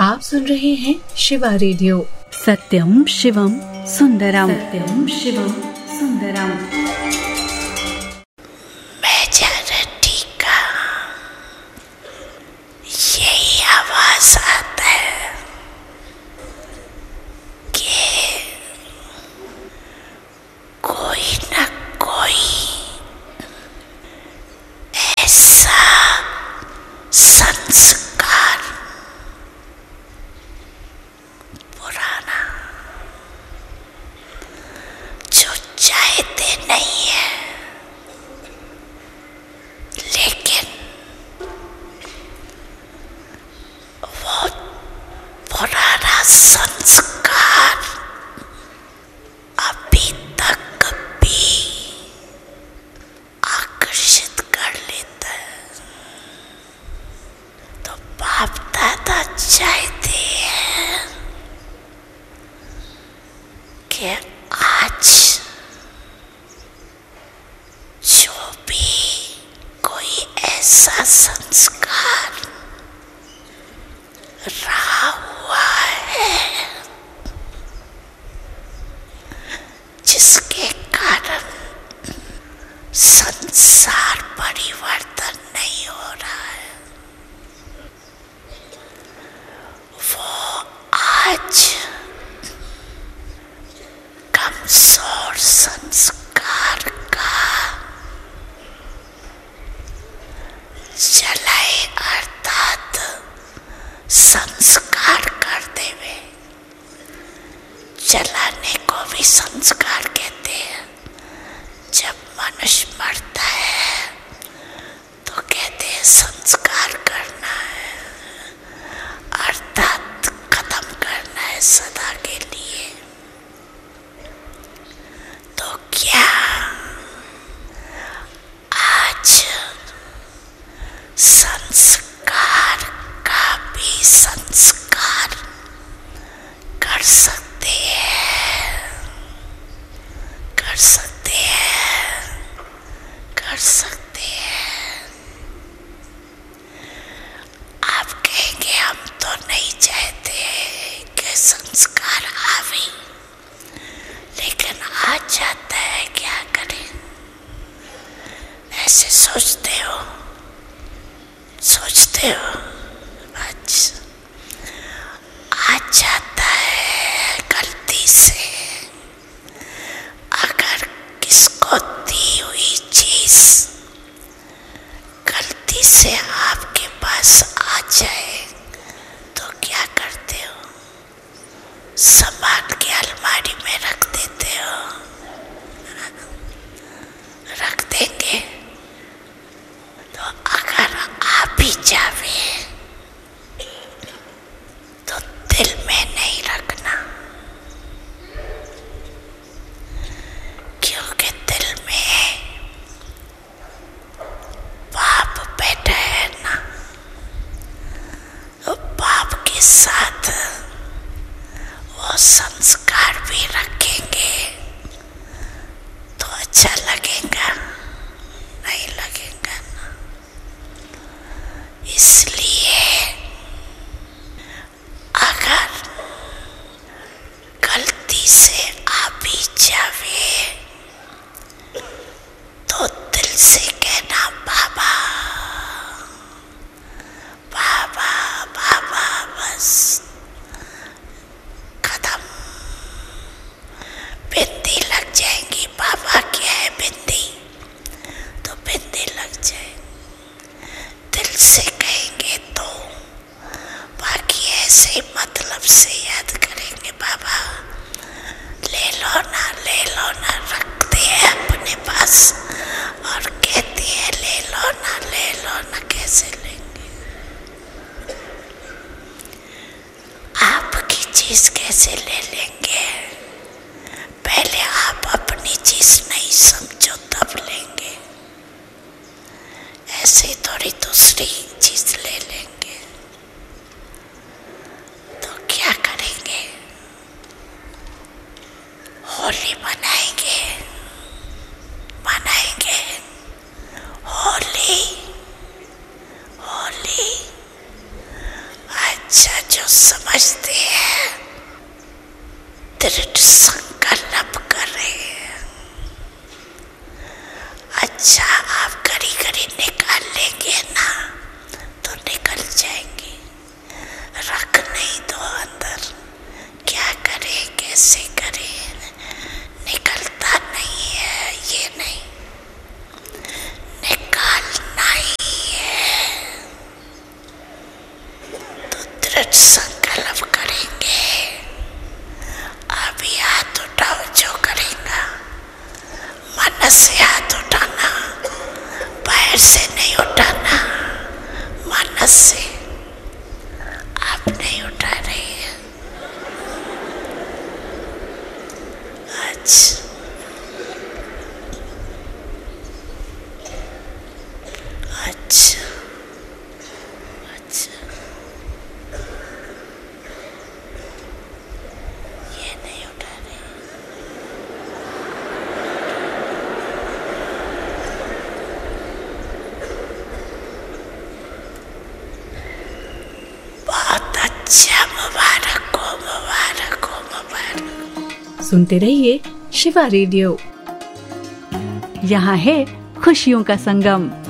आप सुन रहे हैं शिवा रेडियो। सत्यम शिवम सुंदरम, सत्यम शिवम सुंदरम। मेजॉरिटी का यही आवाज आता है कि कोई न कोई ऐसा संस्कार पुराना जो चाहते नहीं है, लेकिन वो पुराना संस्कार अभी तक भी आकर्षित कर लेता है। तो बाप दादा चाहते हैं कि आज जो भी कोई ऐसा संस्कार रहा हुआ है जिसके कारण संसार परिवर्तन नहीं हो रहा है, वो आज कमजोर संस्कार का जलाए, अर्थात संस्कार कर देवे। जलाने को भी संस्कार कहते हैं। जब मनुष्य मरता है तो कहते हैं संस्कार करना है, अर्थात खत्म करना है सदा के लिए। तो क्या आज संस्कार का भी संस्कार कर सकते हैं, कर सकते हैं, कर सकते हैं। आप कहेंगे हम तो नहीं चाहते कि संस्कार आवे, लेकिन आ जाता है, क्या करें। ऐसे सोचते हो आज आ जाता है गलती से। अगर किसको दी हुई चीज गलती से आपके पास आ जाए तो क्या करते हो? संभाल के अलमारी में रख देते हो, रख देंगे। तो अगर आ भी जावे तो दिल में नहीं रखना, क्योंकि दिल में पाप बैठा है ना। तो पाप के साथ वो संस्कार भी रखेंगे तो अच्छा लगेगा, नहीं लगेगा ना। इसलिए अगर गलती से आ भी जावे तो दिल से कहना बाबा बाबा बाबा, बस खत्म। बिंदी लग जाएंगी, बाबा क्या है बिंदी, तो बिंदी लग जाए। दिल से कहेंगे तो, बाकी ऐसे मतलब से याद करेंगे बाबा ले लो ना, रखते हैं अपने पास और कहते हैं ले लो ना, कैसे लेंगे? आपकी चीज कैसे ले लेंगे? पहले आप अपनी चीज नहीं समझो तब लेंगे, ऐसे थोड़ी दूसरी चीज ले लेंगे। तो क्या करेंगे? होली मनाएंगे, होली। आज अच्छा जो समझते हैं दृढ़ संकल्प करें। अच्छा आप घड़ी घड़ी निकाल लेंगे ना तो निकल जाएंगे, रख नहीं दो अंदर। क्या करें कैसे करें, निकलता नहीं है, ये नहीं निकालना ही है। तो दृढ़ संकल्प करेंगे। अभी हाथ उठाओ, जो करेगा मन से हाथ उठाना, पैर से नहीं उठाना, मन से। आप नहीं उठा रहे हैं। अच्छा अच्छा अच्छा, ये नहीं उठा रहे। बहुत अच्छा, मुबारक हो, मुबारक हो, मुबारक। सुनते रहिए शिवा रेडियो। यहाँ है खुशियों का संगम।